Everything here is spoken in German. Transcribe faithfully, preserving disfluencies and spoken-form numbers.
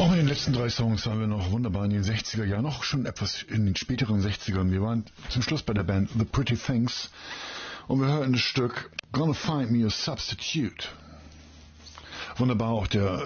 Auch in den letzten drei Songs waren wir noch wunderbar in den sechziger Jahren, noch schon etwas in den späteren sechzigern. Wir waren zum Schluss bei der Band The Pretty Things und wir hörten das Stück Gonna Find Me a Substitute. Wunderbar auch der